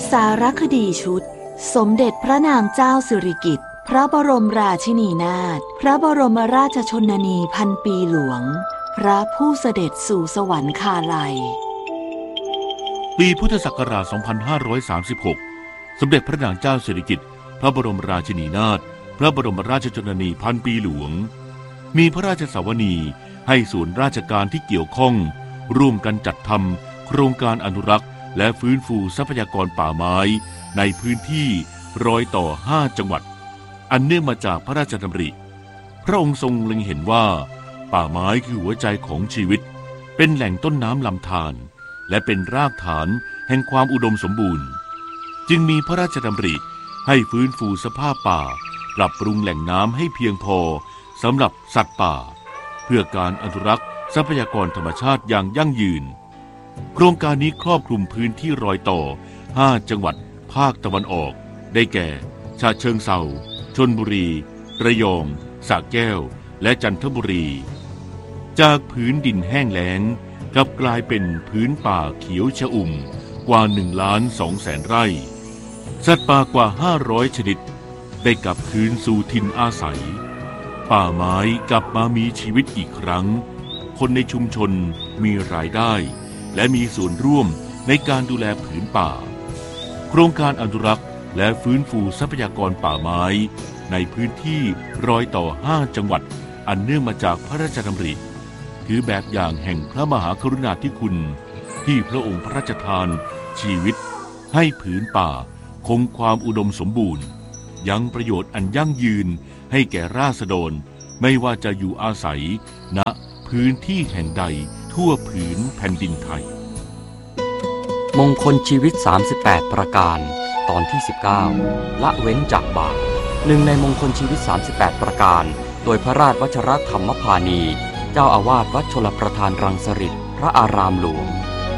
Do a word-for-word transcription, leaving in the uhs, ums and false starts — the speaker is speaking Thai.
สารคดีชุดสมเด็จพระนางเจ้าสิริกิติ์พระบรมราชินีนาถพระบรมราชชนนีพันปีหลวงพระผู้เสด็จสู่สวรรคาลัยปีพุทธศักราช สองพันห้าร้อยสามสิบหก สมเด็จพระนางเจ้าสิริกิติ์พระบรมราชินีนาถพระบรมราชชนนีพันปีหลวงมีพระราชสวนีให้ส่วนราชการที่เกี่ยวข้องร่วมกันจัดทำโครงการอนุรักษ์และฟื้นฟูทรัพยากรป่าไม้ในพื้นที่รอยต่อห้าจังหวัดอันเนื่องมาจากพระราชดำริพระองค์ทรงเล็งเห็นว่าป่าไม้คือหัวใจของชีวิตเป็นแหล่งต้นน้ำลำธารและเป็นรากฐานแห่งความอุดมสมบูรณ์จึงมีพระราชดำริให้ฟื้นฟูสภาพป่าปรับปรุงแหล่งน้ำให้เพียงพอสำหรับสัตว์ป่าเพื่อการอนุรักษ์ทรัพยากรธรรมชาติอย่างยั่งยืนโครงการนี้ครอบคลุมพื้นที่รอยต่อห้าจังหวัดภาคตะวันออกได้แก่ฉะเชิงเทราชลบุรีระยองสระแก้วและจันทบุรีจากผืนดินแห้งแล้งกลับกลายเป็นพื้นป่าเขียวชอุ่มกว่าหนึ่งล้านสองแสนไร่สัตว์ป่ากว่าห้าร้อยชนิดได้กลับคืนสู่ถิ่นอาศัยป่าไม้กลับมามีชีวิตอีกครั้งคนในชุมชนมีรายได้และมีส่วนร่วมในการดูแลผืนป่าโครงการอนุรักษ์และฟื้นฟูทรัพยากรป่าไม้ในพื้นที่รอยต่อห้าจังหวัดอันเนื่องมาจากพระราชดำริคือแบบอย่างแห่งพระมหากรุณาธิคุณที่พระองค์พระราชทานชีวิตให้ผืนป่าคงความอุดมสมบูรณ์ยังประโยชน์อันยั่งยืนให้แก่ราษฎรไม่ว่าจะอยู่อาศัยณพื้นที่แห่งใดทั่วผืนแผ่นดินไทยมงคลชีวิตสามสิบแปดประการตอนที่สิบเก้าละเว้นจากบาปหนึ่งในมงคลชีวิตสามสิบแปดประการโดยพระราชวชรธรรมพานีเจ้าอาวาสวัดชลประทานรังสฤษฎ์พระอารามหลวง